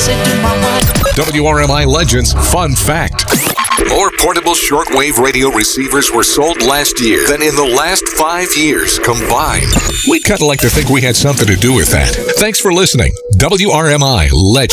WRMI Legends Fun Fact. More portable shortwave radio receivers were sold last year than in the last 5 years combined. We'd kind of like to think we had something to do with that. Thanks for listening. WRMI Legends.